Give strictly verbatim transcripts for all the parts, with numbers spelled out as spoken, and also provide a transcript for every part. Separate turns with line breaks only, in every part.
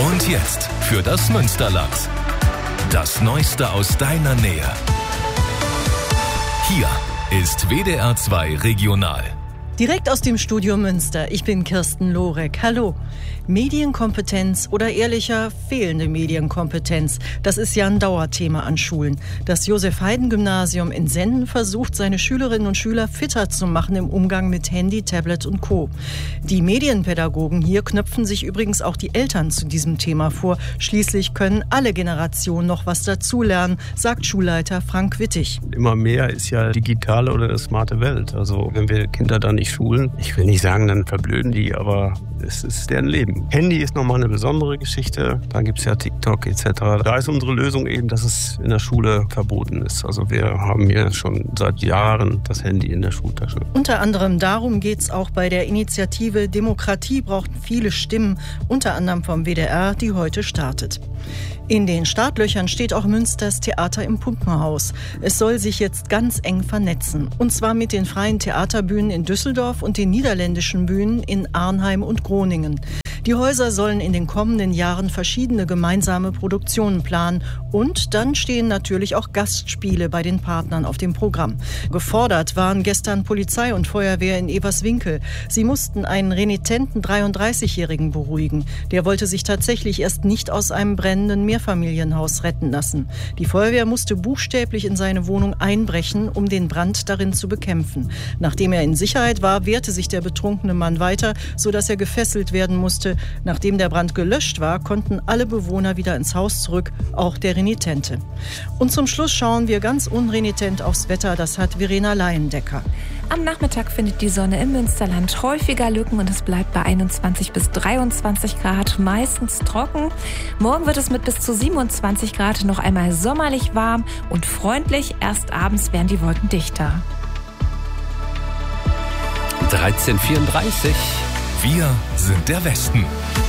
Und jetzt für das Münsterland. Das Neueste aus deiner Nähe. Hier ist W D R zwei Regional.
Direkt aus dem Studio Münster. Ich bin Kirsten Lorek. Hallo. Medienkompetenz oder ehrlicher fehlende Medienkompetenz, das ist ja ein Dauerthema an Schulen. Das Josef-Haydn-Gymnasium in Senden versucht, seine Schülerinnen und Schüler fitter zu machen im Umgang mit Handy, Tablet und Co. Die Medienpädagogen hier knöpfen sich übrigens auch die Eltern zu diesem Thema vor. Schließlich können alle Generationen noch was dazulernen, sagt Schulleiter Frank Wittig.
Immer mehr ist ja digitale oder eine smarte Welt. Also wenn wir Kinder da nicht schulen, ich will nicht sagen, dann verblöden die, aber es ist deren Leben. Handy ist nochmal eine besondere Geschichte. Da gibt es ja TikTok et cetera. Da ist unsere Lösung eben, dass es in der Schule verboten ist. Also wir haben hier schon seit Jahren das Handy in der Schultasche.
Unter anderem darum geht es auch bei der Initiative Demokratie braucht viele Stimmen, unter anderem vom W D R, die heute startet. In den Startlöchern steht auch Münsters Theater im Pumpenhaus. Es soll sich jetzt ganz eng vernetzen. Und zwar mit den freien Theaterbühnen in Düsseldorf und den niederländischen Bühnen in Arnheim und Groningen. Die Häuser sollen in den kommenden Jahren verschiedene gemeinsame Produktionen planen. Und dann stehen natürlich auch Gastspiele bei den Partnern auf dem Programm. Gefordert waren gestern Polizei und Feuerwehr in Eberswinkel. Sie mussten einen renitenten dreiunddreißigjährigen beruhigen. Der wollte sich tatsächlich erst nicht aus einem brennenden Mehrfamilienhaus retten lassen. Die Feuerwehr musste buchstäblich in seine Wohnung einbrechen, um den Brand darin zu bekämpfen. Nachdem er in Sicherheit war, wehrte sich der betrunkene Mann weiter, sodass er gefesselt werden musste. Nachdem der Brand gelöscht war, konnten alle Bewohner wieder ins Haus zurück, auch der Renitente. Und zum Schluss schauen wir ganz unrenitent aufs Wetter, das hat Verena Leiendecker.
Am Nachmittag findet die Sonne im Münsterland häufiger Lücken und es bleibt bei einundzwanzig bis dreiundzwanzig Grad, meistens trocken. Morgen wird es mit bis zu siebenundzwanzig Grad noch einmal sommerlich warm und freundlich. Erst abends werden die Wolken dichter.
dreizehn Uhr vierunddreißig. Wir sind der Westen.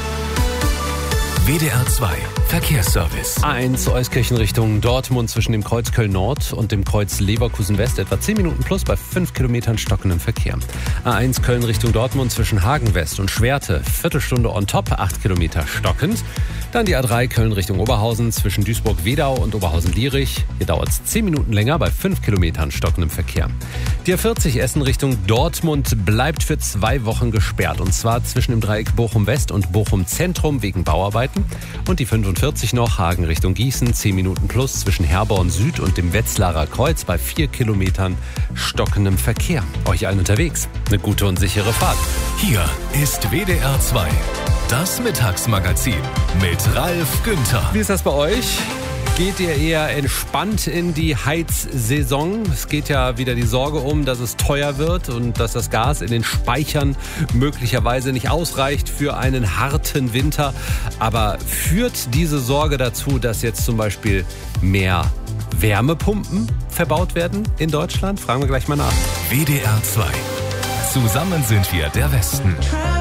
W D R zwei Verkehrsservice.
A eins Euskirchen Richtung Dortmund zwischen dem Kreuz Köln-Nord und dem Kreuz Leverkusen-West etwa zehn Minuten plus bei fünf Kilometern stockendem Verkehr. A eins Köln Richtung Dortmund zwischen Hagen-West und Schwerte, Viertelstunde on top, acht Kilometer stockend. Dann die A drei Köln Richtung Oberhausen zwischen Duisburg-Wedau und Oberhausen-Lierich. Hier dauert es zehn Minuten länger bei fünf Kilometern stockendem Verkehr. Die A vierzig Essen Richtung Dortmund bleibt für zwei Wochen gesperrt. Und zwar zwischen dem Dreieck Bochum-West und Bochum-Zentrum wegen Bauarbeiten. Und die fünfundvierzig noch Hagen Richtung Gießen, zehn Minuten plus zwischen Herborn Süd und dem Wetzlarer Kreuz bei vier Kilometern stockendem Verkehr. Euch allen unterwegs eine gute und sichere Fahrt.
Hier ist W D R zwei, das Mittagsmagazin mit Ralf Günther.
Wie ist das bei euch? Geht ihr eher entspannt in die Heizsaison? Es geht ja wieder die Sorge um, dass es teuer wird und dass das Gas in den Speichern möglicherweise nicht ausreicht für einen harten Winter. Aber führt diese Sorge dazu, dass jetzt zum Beispiel mehr Wärmepumpen verbaut werden in Deutschland? Fragen wir gleich mal nach.
W D R zwei. Zusammen sind wir der Westen.